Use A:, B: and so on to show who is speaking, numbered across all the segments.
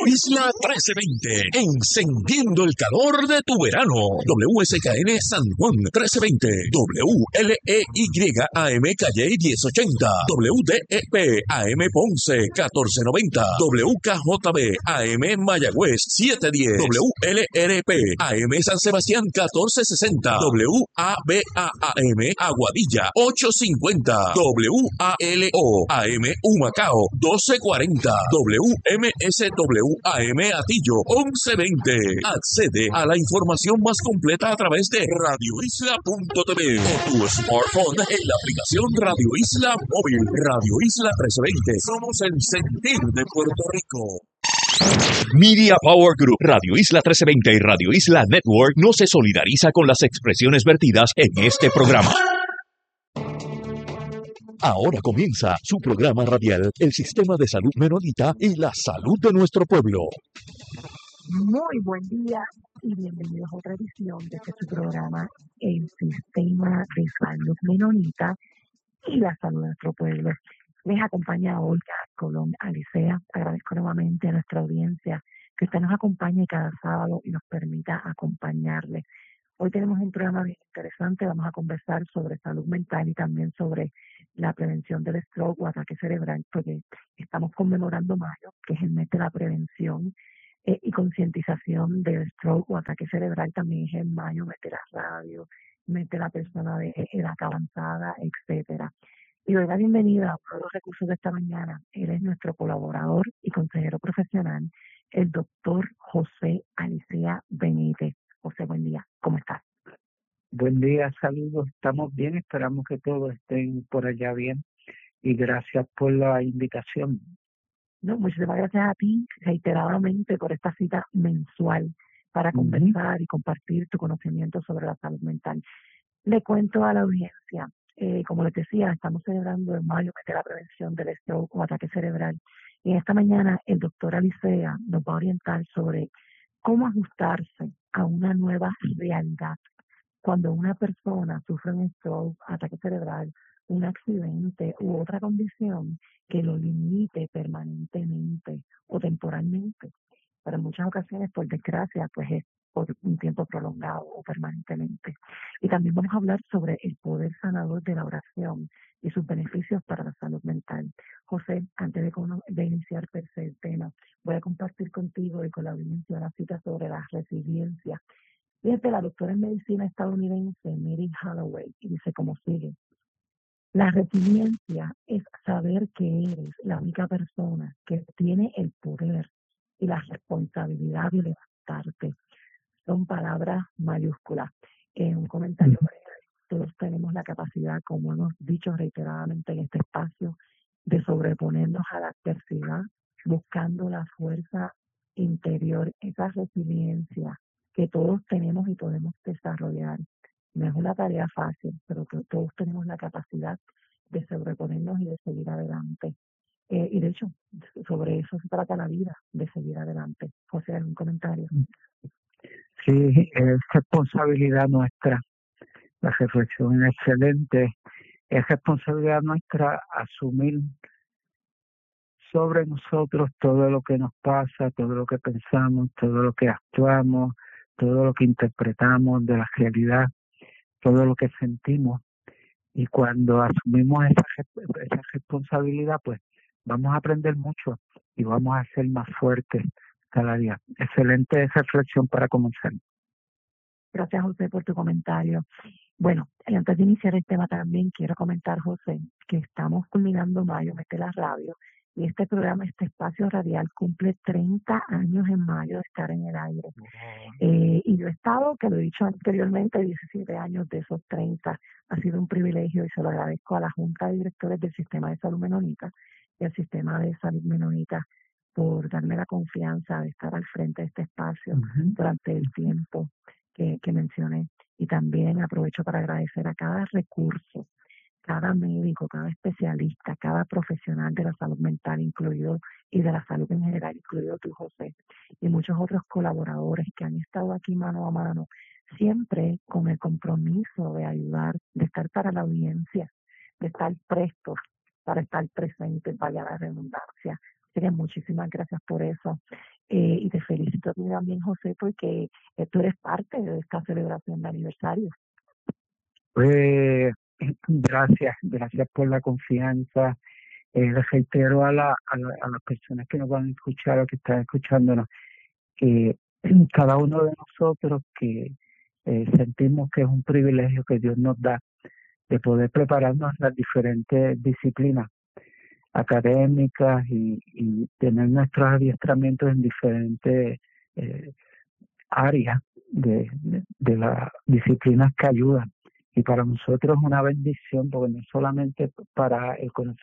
A: Isla 1320, encendiendo el calor de tu verano. WSKN San Juan 1320, WLEY AM Calle 1080, WDEP AM Ponce 1490, WKJB AM Mayagüez 710, WLRP AM San Sebastián 1460, WABA-AM Aguadilla 850, WALO AM Humacao 1240, WMSW-AM Atillo 1120. Accede a la información más completa a través de radioisla.tv o tu smartphone en la aplicación Radio Isla Móvil. Radio Isla 1320. Somos el sentir de Puerto Rico. Media Power Group, Radio Isla 1320 y Radio Isla Network no se solidariza con las expresiones vertidas en este programa. Ahora comienza su programa radial, El Sistema de Salud Menonita y la Salud de Nuestro Pueblo.
B: Muy buen día y bienvenidos a otra edición de este programa, El Sistema de Salud Menonita y la Salud de Nuestro Pueblo. Les acompaña Olga Colón Alicea. Agradezco nuevamente a nuestra audiencia que usted nos acompañe cada sábado y nos permita acompañarle. Hoy tenemos un programa bien interesante. Vamos a conversar sobre salud mental y también sobre la prevención del stroke o ataque cerebral, porque estamos conmemorando mayo, que es el mes de la prevención y concientización del stroke o ataque cerebral. También es en mayo, mes de la radio, mes de la persona de edad avanzada, etcétera. Y doy la bienvenida a uno de los recursos de esta mañana. Él es nuestro colaborador y consejero profesional, el doctor José Alicea Benítez. José, buen día. ¿Cómo estás?
C: Buen día, saludos. Estamos bien, esperamos que todos estén por allá bien. Y gracias por la invitación.
B: No, muchísimas gracias a ti reiteradamente por esta cita mensual para conversar y compartir tu conocimiento sobre la salud mental. Le cuento a la audiencia, como les decía, estamos celebrando en mayo mes de la prevención del stroke o ataque cerebral. Y en esta mañana el doctor Alicea nos va a orientar sobre cómo ajustarse a una nueva realidad cuando una persona sufre un stroke, ataque cerebral, un accidente u otra condición que lo limite permanentemente o temporalmente. Pero en muchas ocasiones, por desgracia, pues es por un tiempo prolongado o permanentemente. Y también vamos a hablar sobre el poder sanador de la oración y sus beneficios para la salud mental. José, antes de iniciar per se el tema, voy a compartir contigo y con la audiencia una cita sobre la resiliencia. Fíjate, la doctora en medicina estadounidense Mary Holloway, y dice como sigue: la resiliencia es saber que eres la única persona que tiene el poder y la responsabilidad de levantarte. Son palabras mayúsculas. En un comentario breve, todos tenemos la capacidad, como hemos dicho reiteradamente en este espacio, de sobreponernos a la adversidad, buscando la fuerza interior, esa resiliencia que todos tenemos y podemos desarrollar. No es una tarea fácil, pero que todos tenemos la capacidad de sobreponernos y de seguir adelante. Y de hecho, sobre eso se trata la vida, de seguir adelante. José, ¿algún comentario?
C: Sí, es responsabilidad nuestra. La reflexión es excelente. Es responsabilidad nuestra asumir sobre nosotros todo lo que nos pasa, todo lo que pensamos, todo lo que actuamos, todo lo que interpretamos de la realidad, todo lo que sentimos. Y cuando asumimos esa responsabilidad, pues vamos a aprender mucho y vamos a ser más fuertes cada día. Excelente reflexión para comenzar.
B: Gracias, José, por tu comentario. Bueno, antes de iniciar el tema también quiero comentar, José, que estamos culminando mayo, mes de la radio, y este programa, este espacio radial, cumple 30 años en mayo de estar en el aire. Y yo he estado, que lo he dicho anteriormente, 17 años de esos 30. Ha sido un privilegio y se lo agradezco a la Junta de Directores del Sistema de Salud Menonita y al Sistema de Salud Menonita por darme la confianza de estar al frente de este espacio durante el tiempo que mencioné. Y también aprovecho para agradecer a cada recurso, cada médico, cada especialista, cada profesional de la salud mental incluido y de la salud en general, incluido tú, José, y muchos otros colaboradores que han estado aquí mano a mano, siempre con el compromiso de ayudar, de estar para la audiencia, de estar prestos, para estar presentes, vaya la redundancia. Así que muchísimas gracias por eso. Y te felicito a ti también, José, porque tú eres parte de esta celebración de aniversario.
C: Pues gracias por la confianza. Les reitero a las personas que nos van a escuchar o que están escuchándonos, que cada uno de nosotros que sentimos que es un privilegio que Dios nos da de poder prepararnos en las diferentes disciplinas académicas y tener nuestros adiestramientos en diferentes eh, áreas de las disciplinas que ayudan. Y para nosotros es una bendición, porque no solamente para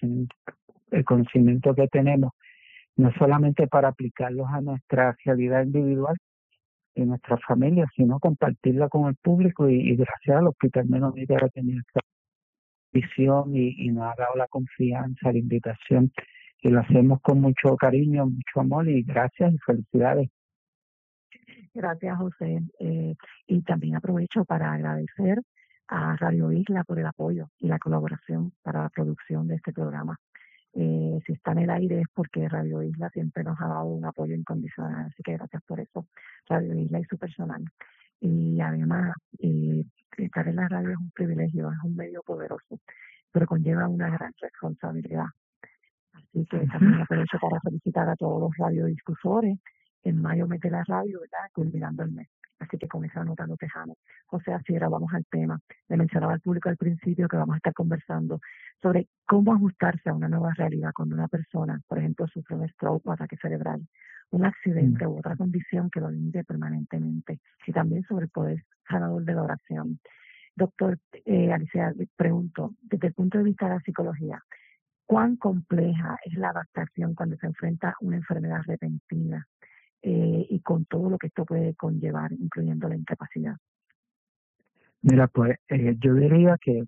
C: el conocimiento que tenemos, no solamente para aplicarlos a nuestra realidad individual y nuestra familia, sino compartirla con el público y gracias al Hospital Menonita que ha tenido esta visión y nos ha dado la confianza, la invitación, y lo hacemos con mucho cariño, mucho amor y gracias y felicidades.
B: Gracias, José. Y también aprovecho para agradecer a Radio Isla por el apoyo y la colaboración para la producción de este programa. Si está en el aire es porque Radio Isla siempre nos ha dado un apoyo incondicional, así que gracias por eso, Radio Isla y su personal. Y además, estar en la radio es un privilegio, es un medio poderoso, pero conlleva una gran responsabilidad. Así que también aprovecho para felicitar a todos los radiodifusores. En mayo mete la radio, ¿verdad? Culminando el mes. Así que con esa nota lo dejamos. José Asiera, vamos al tema. Le mencionaba al público al principio que vamos a estar conversando sobre cómo ajustarse a una nueva realidad cuando una persona, por ejemplo, sufre un stroke o ataque cerebral, un accidente u otra condición que lo limite permanentemente. Y también sobre el poder sanador de la oración. Doctor Alicia, le pregunto, desde el punto de vista de la psicología, ¿cuán compleja es la adaptación cuando se enfrenta a una enfermedad repentina y con todo lo que esto puede conllevar, incluyendo la incapacidad?
C: Mira, pues yo diría que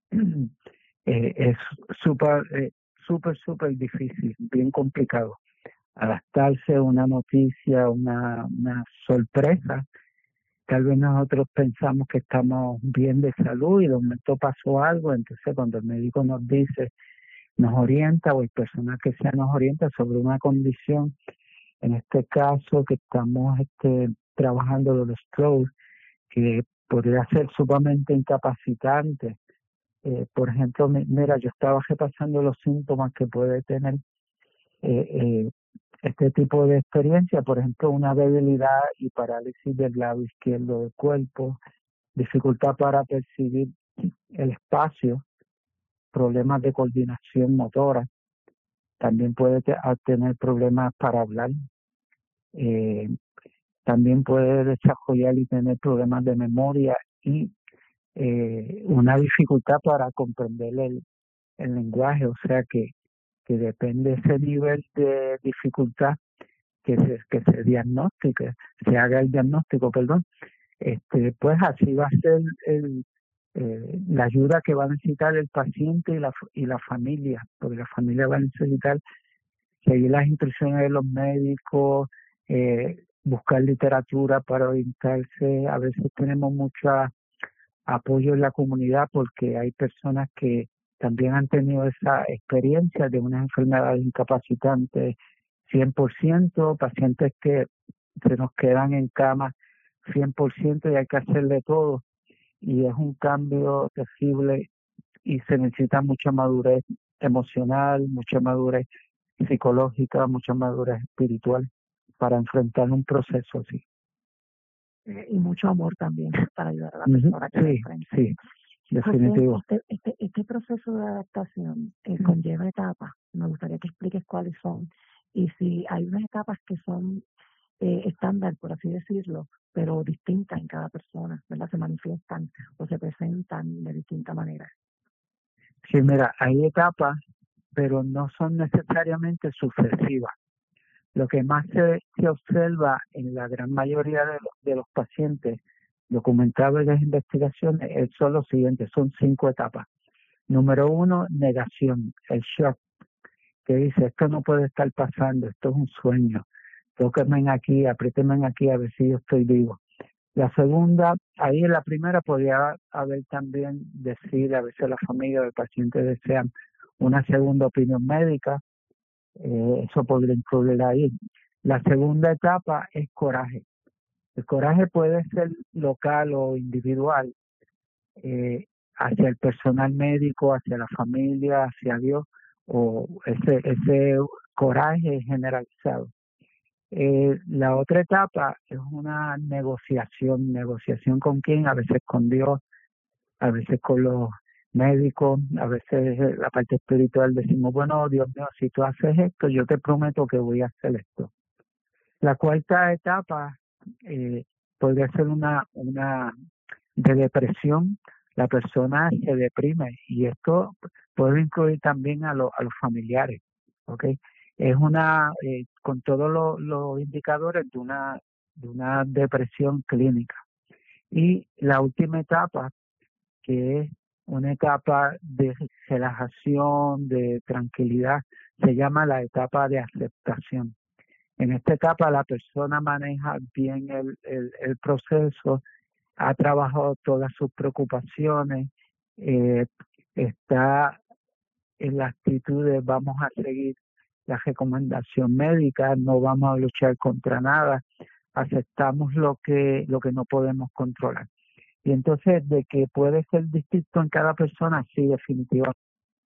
C: es súper difícil, bien complicado adaptarse a una noticia, una sorpresa. Tal vez nosotros pensamos que estamos bien de salud y de momento pasó algo, entonces cuando el médico nos dice, nos orienta o el personal que sea nos orienta sobre una condición, en este caso que estamos trabajando de los strokes, que podría ser sumamente incapacitante. Por ejemplo, mira, yo estaba repasando los síntomas que puede tener este tipo de experiencia, por ejemplo, una debilidad y parálisis del lado izquierdo del cuerpo, dificultad para percibir el espacio, problemas de coordinación motora, también puede tener problemas para hablar, también puede desarrollar y tener problemas de memoria y una dificultad para comprender el lenguaje, o sea que depende de ese nivel de dificultad que se diagnostique, se haga el diagnóstico, perdón, pues así va a ser la ayuda que va a necesitar el paciente y la familia, porque la familia va a necesitar seguir las instrucciones de los médicos, buscar literatura para orientarse. A veces tenemos mucho apoyo en la comunidad porque hay personas que también han tenido esa experiencia de unas enfermedades incapacitantes 100%, pacientes que se nos quedan en cama 100% y hay que hacerle todo. Y es un cambio terrible y se necesita mucha madurez emocional, mucha madurez psicológica, mucha madurez espiritual para enfrentar un proceso así.
B: Y mucho amor también para ayudar a la persona que lo enfrenta.
C: Sí, definitivo.
B: José, este proceso de adaptación conlleva etapas. Me gustaría que expliques cuáles son. Y si hay unas etapas que son estándar, por así decirlo, pero distintas en cada persona, ¿verdad? Se manifiestan o se presentan de distinta manera.
C: Sí, mira, hay etapas, pero no son necesariamente sucesivas. Lo que más se observa en la gran mayoría de los pacientes documentados en las investigaciones son los siguientes, son 5 etapas. Número 1, negación, el shock, que dice, esto no puede estar pasando, esto es un sueño, tóquenme aquí, apriétenme aquí a ver si yo estoy vivo. La segunda, ahí en la primera podría haber también decir, a veces la familia del paciente desean una segunda opinión médica, eso podría incluir ahí. La segunda etapa es coraje. El coraje puede ser local o individual, hacia el personal médico, hacia la familia, hacia Dios, o ese coraje generalizado. La otra etapa es una negociación con quién, a veces con Dios, a veces con los médicos, a veces la parte espiritual decimos, bueno, Dios mío, si tú haces esto, yo te prometo que voy a hacer esto. La cuarta etapa podría ser una de depresión. La persona se deprime y esto puede incluir también a los familiares, ¿ok? Es con todos los indicadores de una depresión clínica. Y la última etapa, que es una etapa de relajación, de tranquilidad, se llama la etapa de aceptación. En esta etapa la persona maneja bien el proceso, ha trabajado todas sus preocupaciones, está en la actitud de vamos a seguir la recomendación médica, no vamos a luchar contra nada, aceptamos lo que no podemos controlar. Y entonces, de que puede ser distinto en cada persona, sí, definitivamente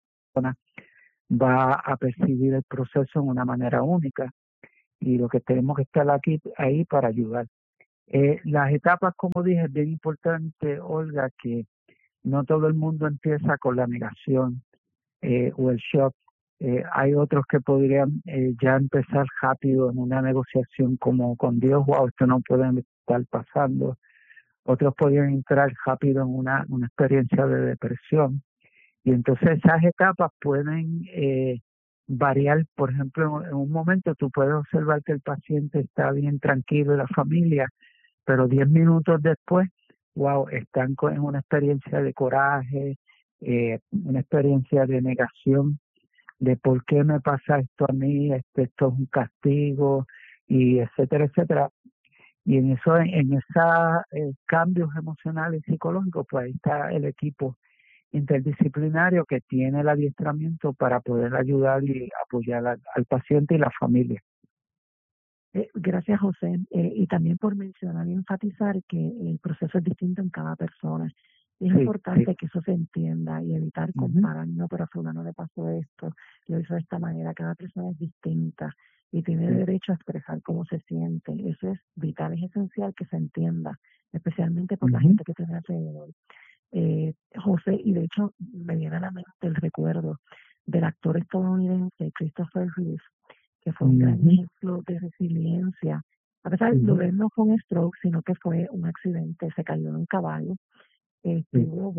C: va a percibir el proceso en una manera única, y lo que tenemos que estar ahí para ayudar. Las etapas, como dije, es bien importante, Olga, que no todo el mundo empieza con la negación o el shock. Hay otros que podrían ya empezar rápido en una negociación como con Dios, wow, esto no puede estar pasando. Otros podrían entrar rápido en una experiencia de depresión. Y entonces esas etapas pueden variar. Por ejemplo, en un momento tú puedes observar que el paciente está bien tranquilo y la familia, pero 10 minutos después, wow, están en una experiencia de coraje, una experiencia de negación, de por qué me pasa esto a mí, esto es un castigo, y etcétera, etcétera. Y en esos cambios emocionales y psicológicos, pues ahí está el equipo interdisciplinario que tiene el adiestramiento para poder ayudar y apoyar al paciente y la familia.
B: Gracias, José. Y también por mencionar y enfatizar que el proceso es distinto en cada persona. Es importante que eso se entienda y evitar comparar, no, pero a fulano le pasó esto, lo hizo de esta manera. Cada persona es distinta y tiene derecho a expresar cómo se siente. Eso es vital, es esencial que se entienda, especialmente por la gente que tiene alrededor. José, y de hecho me viene a la mente el recuerdo del actor estadounidense Christopher Reeve, que fue un gran ejemplo de resiliencia. A pesar de que no fue un stroke, sino que fue un accidente, se cayó de un caballo, estuvo,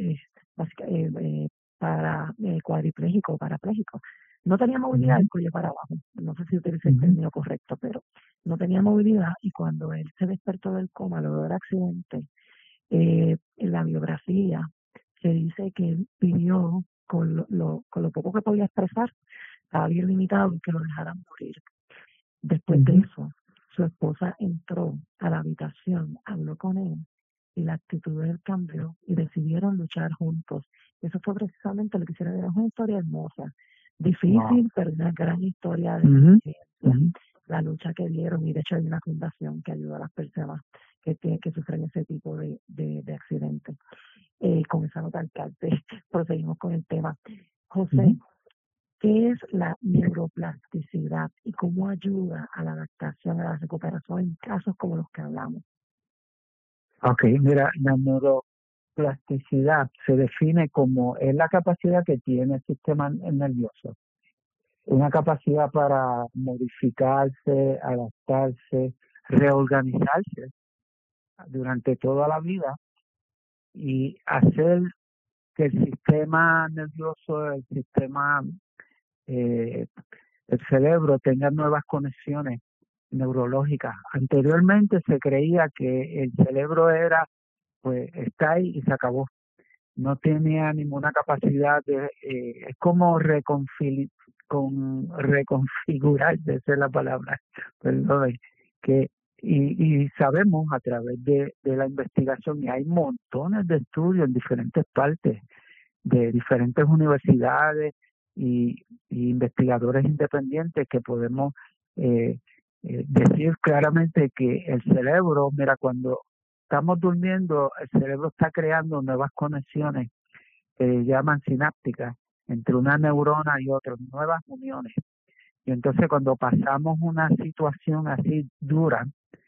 B: cuadripléjico, parapléjico. No tenía movilidad del cuello para abajo, no sé si utilicé el término correcto, pero no tenía movilidad, y cuando él se despertó del coma luego del accidente, en la biografía se dice que él pidió con lo poco que podía expresar, estaba bien limitado, que lo dejaran morir. Después de eso, su esposa entró a la habitación, habló con él y la actitud de él cambió y decidieron luchar juntos. Eso fue precisamente lo que hicieron. Era una historia hermosa, difícil, pero una gran historia de resiliencia. La lucha que dieron, y de hecho hay una fundación que ayuda a las personas que sufren ese tipo de accidentes. Con esa nota alcalde, proseguimos con el tema. José, ¿qué es la neuroplasticidad y cómo ayuda a la adaptación, a la recuperación en casos como los que hablamos?
C: Ok, mira, la neuroplasticidad se define como es la capacidad que tiene el sistema nervioso, una capacidad para modificarse, adaptarse, reorganizarse durante toda la vida y hacer que el sistema nervioso, el cerebro tenga nuevas conexiones neurológicas. Anteriormente se creía que el cerebro pues está ahí y se acabó. No tenía ninguna capacidad es como reconfigurarse, esa es la palabra, perdón, y sabemos a través de la investigación, y hay montones de estudios en diferentes partes de diferentes universidades y investigadores independientes que podemos decir claramente que el cerebro, mira, cuando estamos durmiendo, el cerebro está creando nuevas conexiones que llaman sinápticas entre una neurona y otra, nuevas uniones. Y entonces cuando pasamos una situación así dura,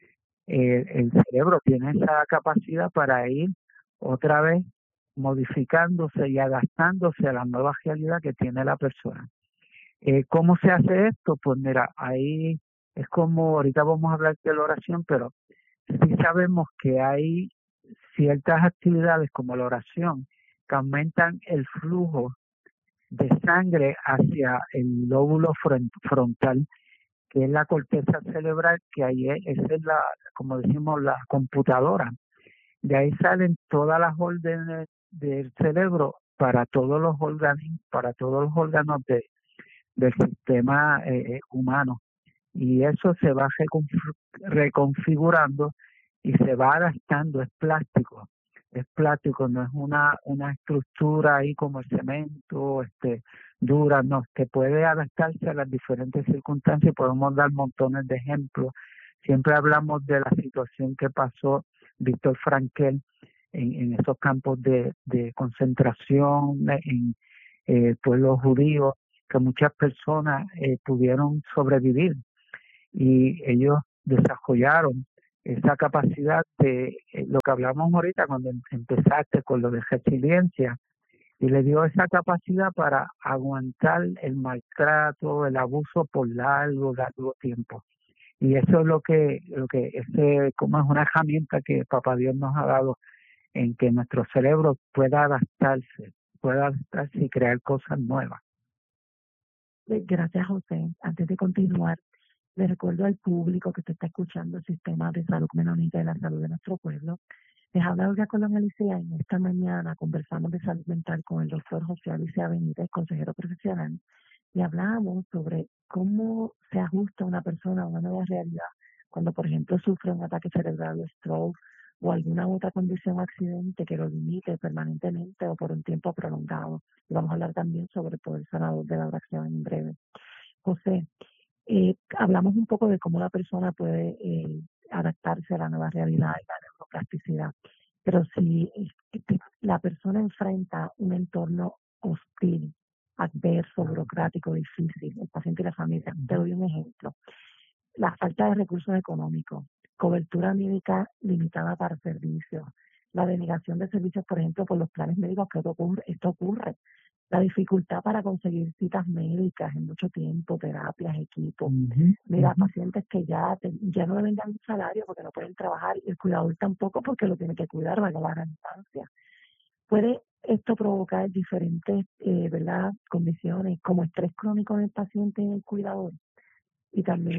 C: el cerebro tiene esa capacidad para ir otra vez modificándose y adaptándose a la nueva realidad que tiene la persona. ¿Cómo se hace esto? Pues mira, ahí es como, ahorita vamos a hablar de la oración, pero sí sabemos que hay ciertas actividades como la oración que aumentan el flujo de sangre hacia el lóbulo frontal, que es la corteza cerebral, que ahí esa es la, como decimos, la computadora. De ahí salen todas las órdenes del cerebro para todos los órganos del sistema humano. Y eso se va reconfigurando y se va adaptando, es plástico, no es una estructura ahí como el cemento, dura, no, que puede adaptarse a las diferentes circunstancias. Podemos dar montones de ejemplos. Siempre hablamos de la situación que pasó Víctor Frankl en esos campos de concentración, en pueblos judíos, que muchas personas pudieron sobrevivir, y ellos desarrollaron esa capacidad de lo que hablamos ahorita cuando empezaste con lo de resiliencia, y le dio esa capacidad para aguantar el maltrato, el abuso por largo tiempo. Y eso es lo que como es una herramienta que Papá Dios nos ha dado, en que nuestro cerebro pueda adaptarse y crear cosas nuevas.
B: Gracias, José. Antes de continuar, le recuerdo al público que te está escuchando el Sistema de Salud Menonita y la Salud de nuestro pueblo. Les habla Olga Colón Alicea, y en esta mañana conversamos de salud mental con el doctor José Alicea Benítez, consejero profesional, y hablamos sobre cómo se ajusta una persona a una nueva realidad cuando, por ejemplo, sufre un ataque cerebral o stroke o alguna otra condición o accidente que lo limite permanentemente o por un tiempo prolongado. Y vamos a hablar también sobre el poder sanador de la oración en breve. José, hablamos un poco de cómo la persona puede adaptarse a la nueva realidad y la neuroplasticidad, pero si la persona enfrenta un entorno hostil, adverso, burocrático, difícil, el paciente y la familia, te doy un ejemplo: la falta de recursos económicos, cobertura médica limitada para servicios, la denegación de servicios, por ejemplo, por los planes médicos, que esto ocurre, la dificultad para conseguir citas médicas en mucho tiempo, terapias, equipos. Mira, pacientes que ya no deben dar un salario porque no pueden trabajar, y el cuidador tampoco porque lo tiene que cuidar, valga la redundancia. Puede esto provocar diferentes condiciones como estrés crónico en el paciente y en el cuidador. Y también,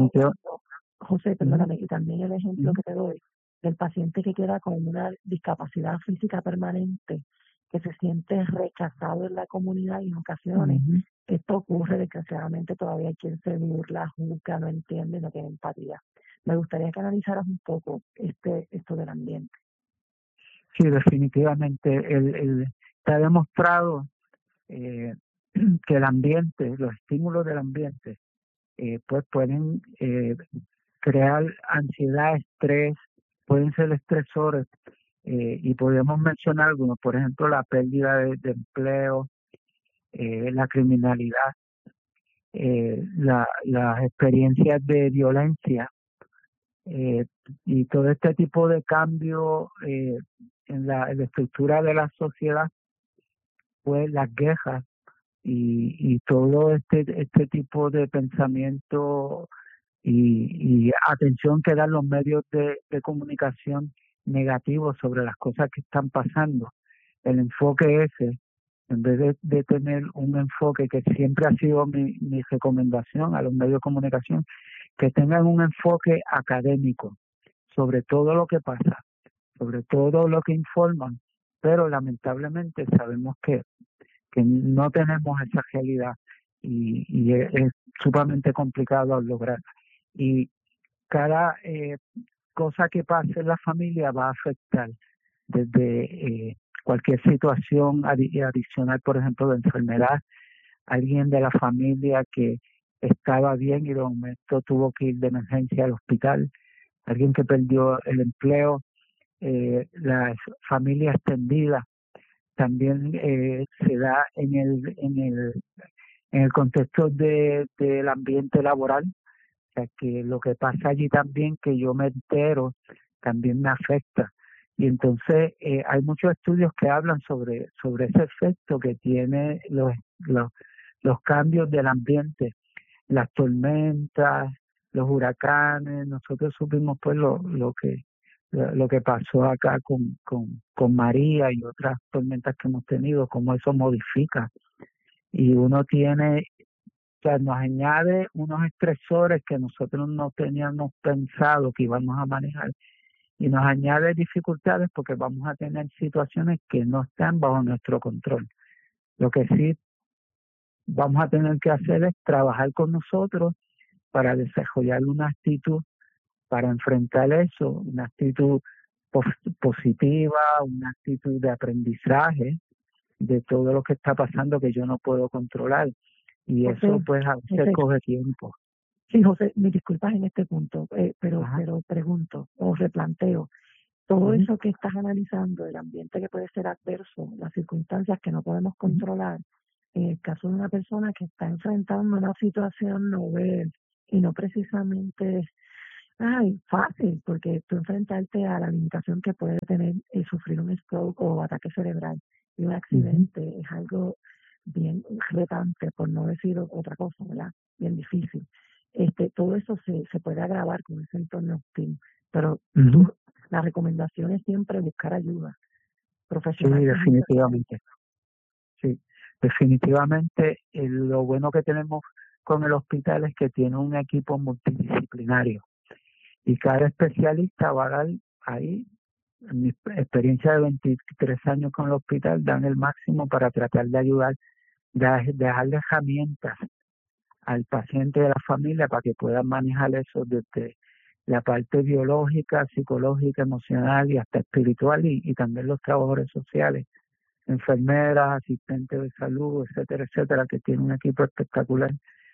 B: José, perdóname, y también el ejemplo que te doy del paciente que queda con una discapacidad física permanente, que se siente rechazado en la comunidad, y en ocasiones esto ocurre, desgraciadamente todavía hay quien se burla, juzga, no entiende, no tiene empatía. Me gustaría que analizaras un poco esto del ambiente.
C: Sí, definitivamente. Está demostrado que el ambiente, los estímulos del ambiente, pues pueden crear ansiedad, estrés, pueden ser estresores, y podemos mencionar algunos, por ejemplo, la pérdida de empleo, la criminalidad, las experiencias de violencia, y todo este tipo de cambio en la estructura de la sociedad, pues las guerras y todo este tipo de pensamiento y atención que dan los medios de comunicación negativos sobre las cosas que están pasando. El enfoque ese, en vez de tener un enfoque que siempre ha sido mi recomendación a los medios de comunicación, que tengan un enfoque académico sobre todo lo que pasa, sobre todo lo que informan, pero lamentablemente sabemos que no tenemos esa realidad, y es sumamente complicado lograr. Y cada cosa que pase en la familia va a afectar, desde cualquier situación adicional, por ejemplo, de enfermedad, alguien de la familia que estaba bien y de momento tuvo que ir de emergencia al hospital, alguien que perdió el empleo, la familia extendida también se da en el contexto del ambiente laboral, o sea que lo que pasa allí también, que yo me entero, también me afecta. Y entonces hay muchos estudios que hablan sobre ese efecto que tiene los cambios del ambiente, las tormentas, los huracanes. Nosotros supimos pues lo que pasó acá con María y otras tormentas que hemos tenido, cómo eso modifica. Y uno tiene, o sea, nos añade unos estresores que nosotros no teníamos pensado que íbamos a manejar, y nos añade dificultades porque vamos a tener situaciones que no están bajo nuestro control. Lo que sí vamos a tener que hacer es trabajar con nosotros para desarrollar una actitud para enfrentar eso, una actitud positiva, una actitud de aprendizaje de todo lo que está pasando que yo no puedo controlar. Y
B: José,
C: eso pues a veces
B: José,
C: coge tiempo.
B: sí, José, mis disculpas en este punto, pero
C: Ajá.
B: pregunto o replanteo. Todo
C: Ujú.
B: eso que estás analizando, el ambiente que puede ser adverso, las circunstancias que no podemos controlar, en el caso de una persona que está enfrentando una situación novel y no precisamente fácil, porque tú enfrentarte a la limitación que puede tener sufrir un stroke o ataque cerebral y un accidente es algo bien retante, por no decir otra cosa, ¿verdad? Bien difícil. Todo eso se puede agravar con ese entorno hostil, pero la recomendación es siempre buscar ayuda profesional.
C: Sí, definitivamente. Sí, definitivamente lo bueno que tenemos con el hospital es que tiene un equipo multidisciplinario y cada especialista va a dar ahí, en mi experiencia de 23 años con el hospital, dan el máximo para tratar de ayudar, de darle herramientas al paciente y a la familia para que puedan manejar eso desde la parte biológica, psicológica, emocional y hasta espiritual, y también los trabajadores sociales, enfermeras, asistentes de salud, etcétera, etcétera, que tiene un equipo espectacular,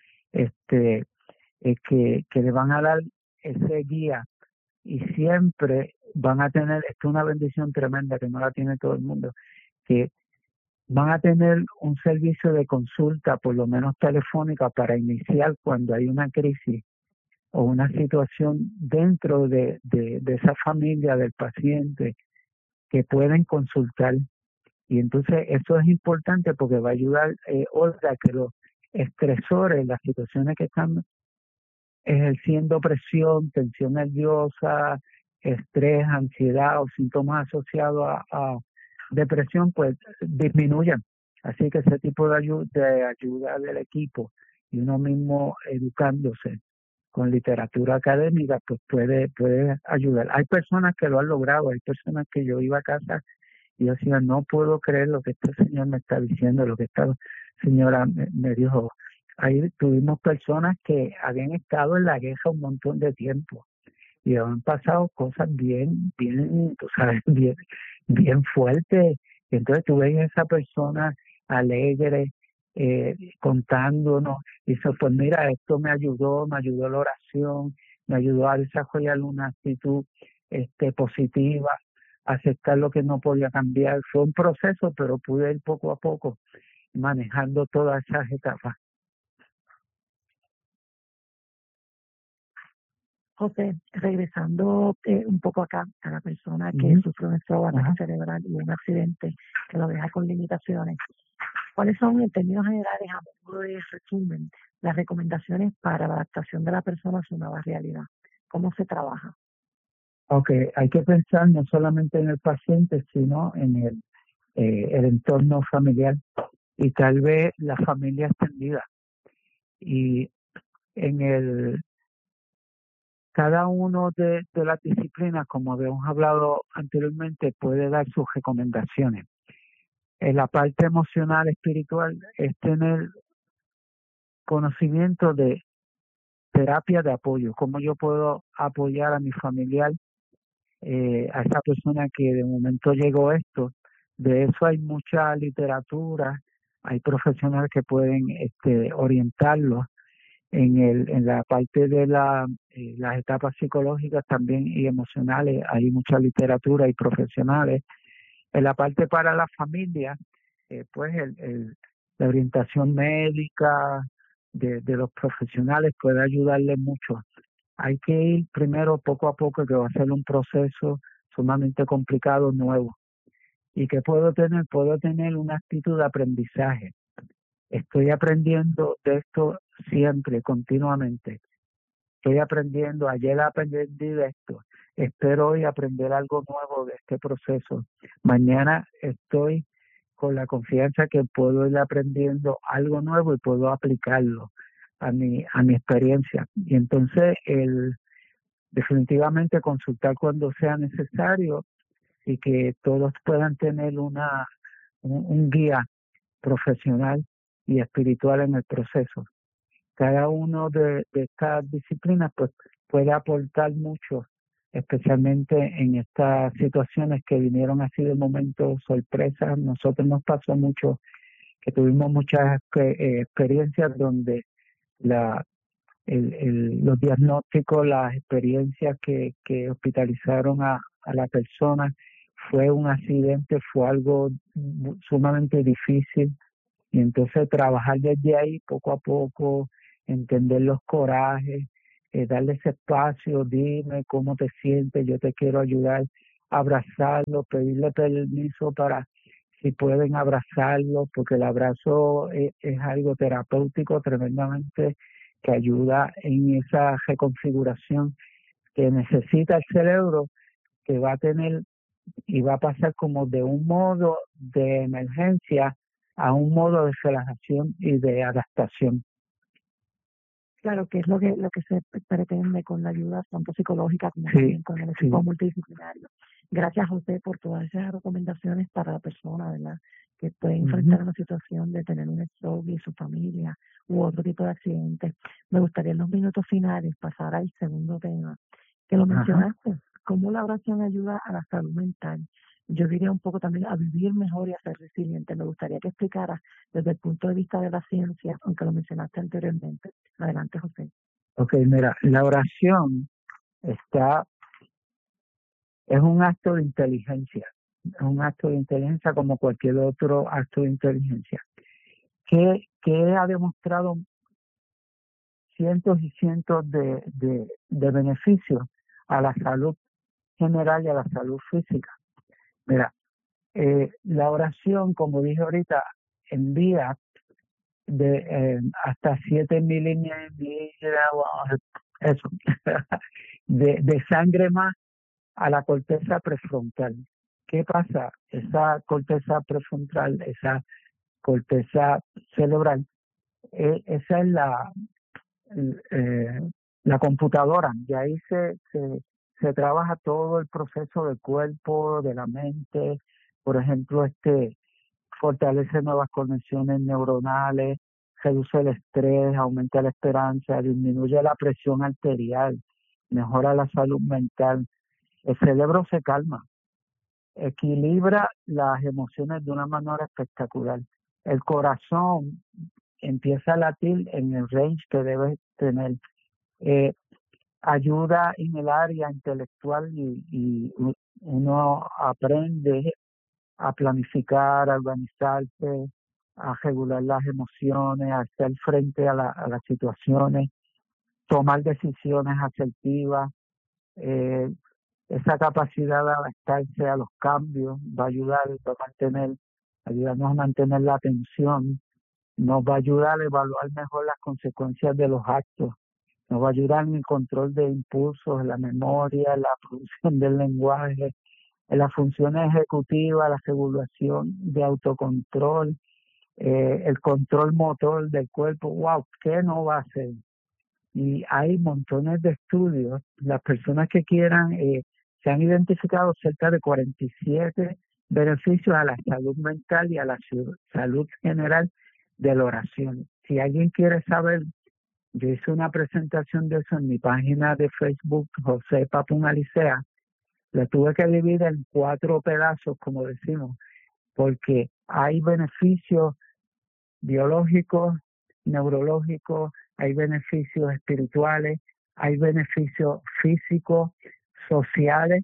C: que le van a dar ese guía, y siempre van a tener, esto es una bendición tremenda que no la tiene todo el mundo, que van a tener un servicio de consulta, por lo menos telefónica, para iniciar cuando hay una crisis o una situación dentro de esa familia del paciente, que pueden consultar. Y entonces eso es importante porque va a ayudar, Olga, a que los estresores, las situaciones que están ejerciendo presión, tensión nerviosa, estrés, ansiedad o síntomas asociados a depresión, pues disminuyan. Así que ese tipo de ayuda del equipo y uno mismo educándose con literatura académica, pues puede ayudar. Hay personas que lo han logrado, hay personas que yo iba a casa y yo decía, no puedo creer lo que este señor me está diciendo, lo que esta señora me dijo. Ahí tuvimos personas que habían estado en la guerra un montón de tiempo y han pasado cosas tú sabes, bien fuertes. Y entonces tú ves a esa persona alegre, contándonos, y dice, pues mira, esto me ayudó la oración, me ayudó a desarrollar una actitud positiva, aceptar lo que no podía cambiar. Fue un proceso, pero pude ir poco a poco manejando todas esas etapas.
B: José, regresando un poco acá a la persona que sufre un stroke, ataque cerebral y un accidente que lo deja con limitaciones, ¿cuáles son, en términos generales, a modo de resumen, las recomendaciones para la adaptación de la persona a su nueva realidad? ¿Cómo se trabaja?
C: Ok, hay que pensar no solamente en el paciente, sino en el entorno familiar y tal vez la familia extendida. Y en cada uno de las disciplinas, como habíamos hablado anteriormente, puede dar sus recomendaciones. En la parte emocional, espiritual, es tener conocimiento de terapia de apoyo, cómo yo puedo apoyar a mi familiar, a esa persona que de momento llegó esto. De eso hay mucha literatura, hay profesionales que pueden orientarlos. en la parte de las etapas psicológicas también y emocionales hay mucha literatura y profesionales. En la parte para la familia, pues la orientación médica de los profesionales puede ayudarle mucho. Hay que ir primero poco a poco, que va a ser un proceso sumamente complicado, nuevo. ¿Y qué puedo tener? Puedo tener una actitud de aprendizaje. Estoy aprendiendo de esto siempre, continuamente. Estoy aprendiendo, ayer aprendí de esto. Espero hoy aprender algo nuevo de este proceso. Mañana estoy con la confianza que puedo ir aprendiendo algo nuevo y puedo aplicarlo a mi experiencia. Y entonces definitivamente consultar cuando sea necesario y que todos puedan tener un guía profesional y espiritual en el proceso. Cada uno de estas disciplinas pues puede aportar mucho, especialmente en estas situaciones que vinieron así de momento sorpresas. Nosotros nos pasó mucho que tuvimos muchas experiencias donde los diagnósticos, las experiencias que hospitalizaron a la persona, fue un accidente, fue algo sumamente difícil. Y entonces trabajar desde ahí poco a poco, entender los corajes, darle ese espacio, dime cómo te sientes, yo te quiero ayudar, abrazarlo, pedirle permiso para si pueden abrazarlo, porque el abrazo es algo terapéutico tremendamente que ayuda en esa reconfiguración que necesita el cerebro, que va a tener y va a pasar como de un modo de emergencia a un modo de relajación y de adaptación.
B: Claro, que es lo que se pretende con la ayuda tanto psicológica como también con el equipo multidisciplinario. Gracias, José, por todas esas recomendaciones para la persona, ¿verdad?, que puede enfrentar una situación de tener un stroke y su familia u otro tipo de accidente. Me gustaría en los minutos finales pasar al segundo tema, que lo mencionaste, cómo la oración ayuda a la salud mental. Yo diría un poco también a vivir mejor y a ser resiliente. Me gustaría que explicaras desde el punto de vista de la ciencia, aunque lo mencionaste anteriormente. Adelante, José.
C: Ok, mira, la oración es un acto de inteligencia, es un acto de inteligencia como cualquier otro acto de inteligencia, que ha demostrado cientos y cientos de beneficios a la salud general y a la salud física. Mira, la oración, como dije ahorita, envía hasta 7 milímetros eso, de sangre más a la corteza prefrontal. ¿Qué pasa? Esa corteza prefrontal, esa corteza cerebral, esa es la computadora. De ahí se trabaja todo el proceso del cuerpo, de la mente. Por ejemplo, fortalece nuevas conexiones neuronales, reduce el estrés, aumenta la esperanza, disminuye la presión arterial, mejora la salud mental. El cerebro se calma, equilibra las emociones de una manera espectacular. El corazón empieza a latir en el range que debe tener. Ayuda en el área intelectual y uno aprende a planificar, a organizarse, a regular las emociones, a hacer frente a las situaciones, tomar decisiones asertivas. Esa capacidad de adaptarse a los cambios va a ayudarnos a mantener la atención, nos va a ayudar a evaluar mejor las consecuencias de los actos, nos va a ayudar en el control de impulsos, en la memoria, en la producción del lenguaje, en las funciones ejecutivas, la regulación de autocontrol, el control motor del cuerpo. ¡Wow! ¿Qué no va a hacer? Y hay montones de estudios. Las personas que quieran, se han identificado cerca de 47 beneficios a la salud mental y a la salud general de la oración. Si alguien quiere saber, yo hice una presentación de eso en mi página de Facebook, José Papún Alicea. La tuve que dividir en 4 pedazos, como decimos, porque hay beneficios biológicos, neurológicos, hay beneficios espirituales, hay beneficios físicos, sociales,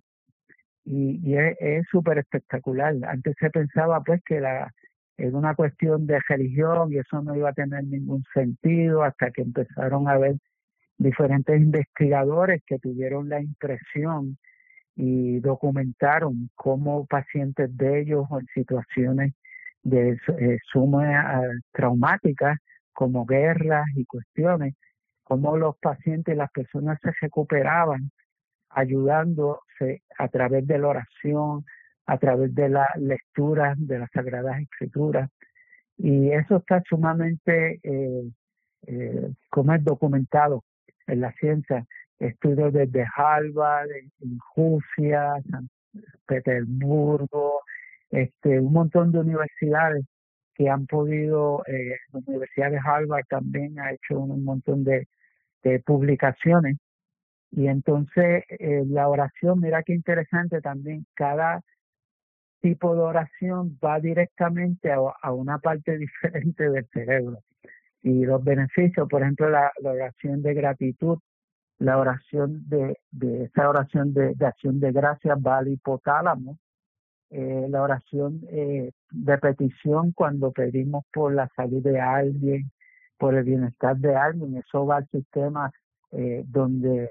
C: y es súper espectacular. Antes se pensaba pues que era una cuestión de religión y eso no iba a tener ningún sentido hasta que empezaron a ver diferentes investigadores que tuvieron la impresión y documentaron cómo pacientes de ellos o en situaciones de suma traumáticas como guerras y cuestiones, cómo los pacientes y las personas se recuperaban ayudándose a través de la oración, a través de la lectura de las Sagradas Escrituras. Y eso está sumamente como es documentado en la ciencia. Estudios desde Harvard, en Rusia, San Petersburgo, un montón de universidades que han podido, la Universidad de Harvard también ha hecho un montón de publicaciones. Y entonces la oración, mira qué interesante también, cada tipo de oración va directamente a una parte diferente del cerebro. Y los beneficios, por ejemplo, la oración de gratitud, la oración esa oración de acción de gracias va al hipotálamo, la oración de petición cuando pedimos por la salud de alguien, por el bienestar de alguien, eso va al sistema donde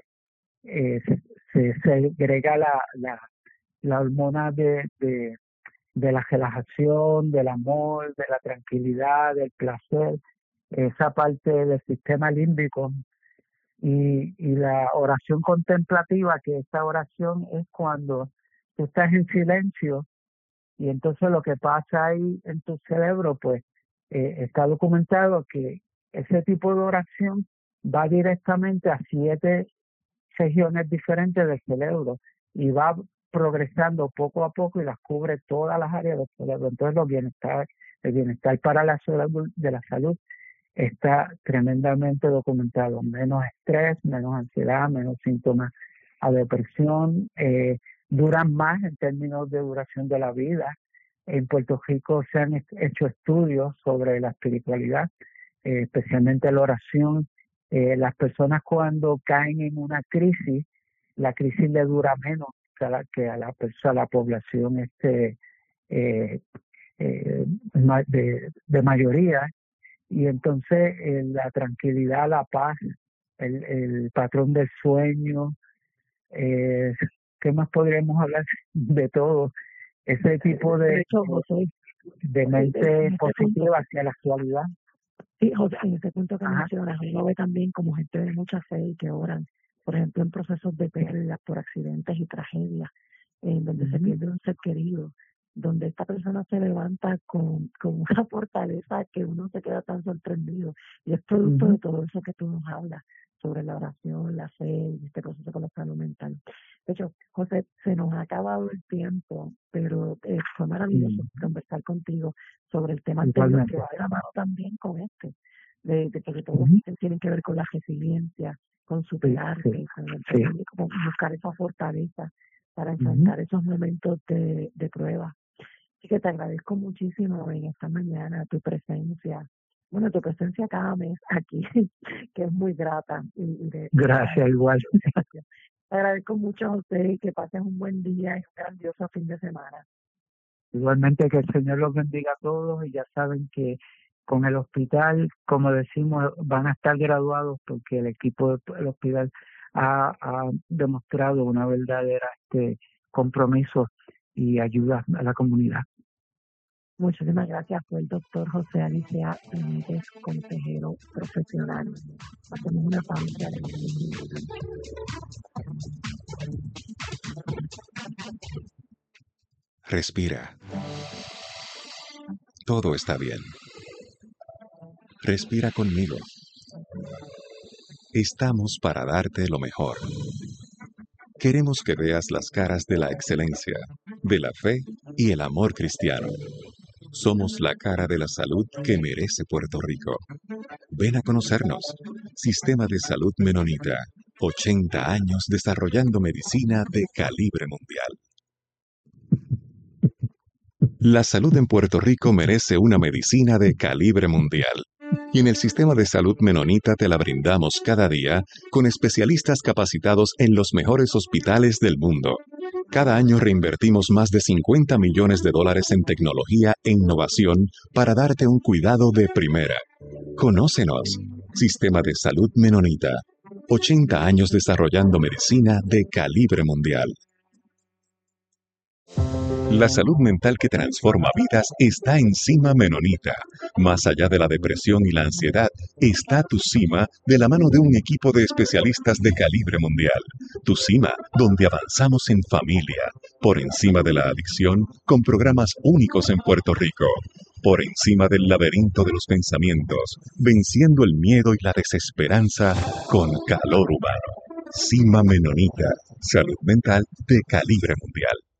C: se segrega la hormona de la relajación, del amor, de la tranquilidad, del placer, esa parte del sistema límbico. Y la oración contemplativa, que esta oración es cuando tú estás en silencio y entonces lo que pasa ahí en tu cerebro, pues está documentado que ese tipo de oración va directamente a 7 regiones diferentes del cerebro y va progresando poco a poco y las cubre todas las áreas del cerebro. Entonces el bienestar para la salud de la salud está tremendamente documentado. Menos estrés, menos ansiedad, menos síntomas a depresión, duran más en términos de duración de la vida. En Puerto Rico se han hecho estudios sobre la espiritualidad, especialmente la oración. Las personas cuando caen en una crisis, la crisis le dura menos que a la población de mayoría. Y entonces la tranquilidad, la paz, el patrón del sueño, ¿qué más podríamos hablar? De todo ese tipo de mente positiva hacia la actualidad.
B: Sí, José, en ese punto que mencionas, uno ve también como gente de mucha fe y que oran, por ejemplo, en procesos de pérdida por accidentes y tragedias, en donde se pierde un ser querido, donde esta persona se levanta con una fortaleza que uno se queda tan sorprendido. Y es producto de todo eso que tú nos hablas sobre la oración, la fe y este proceso con la salud mental. De hecho, José, se nos ha acabado el tiempo, pero fue maravilloso conversar contigo sobre el tema anterior que va de la mano también con de que todos tienen que ver con la resiliencia, con superarse, con buscar esa fortaleza para enfrentar esos momentos de prueba. Así que te agradezco muchísimo en esta mañana tu presencia. Bueno, tu presencia cada mes aquí, que es muy grata.
C: Gracias, igual.
B: Gracias. Te agradezco mucho a usted y que pases un buen día y un grandioso fin de semana.
C: Igualmente, que el Señor los bendiga a todos y ya saben que con el hospital, como decimos, van a estar graduados porque el equipo del hospital ha demostrado una verdadera compromiso y ayuda a la comunidad.
B: Muchísimas gracias. Fue el doctor José Alicia Benítez, consejero profesional. Hacemos una pausa.
A: Respira. Todo está bien. Respira conmigo. Estamos para darte lo mejor. Queremos que veas las caras de la excelencia, de la fe y el amor cristiano. Somos la cara de la salud que merece Puerto Rico. Ven a conocernos. Sistema de Salud Menonita. 80 años desarrollando medicina de calibre mundial. La salud en Puerto Rico merece una medicina de calibre mundial.
D: Y en el sistema de salud Menonita te la brindamos cada día con especialistas capacitados en los mejores hospitales del mundo. Cada año reinvertimos más de $50 millones en tecnología e innovación para darte un cuidado de primera. Conócenos. Sistema de Salud Menonita. 80 años desarrollando medicina de calibre mundial. La salud mental que transforma vidas está en Cima Menonita. Más allá de la depresión y la ansiedad, está Tu Cima de la mano de un equipo de especialistas de calibre mundial. Tu Cima, donde avanzamos en familia, por encima de la adicción, con programas únicos en Puerto Rico. Por encima del laberinto de los pensamientos, venciendo el miedo y la desesperanza con calor humano. Cima Menonita, salud mental de calibre mundial.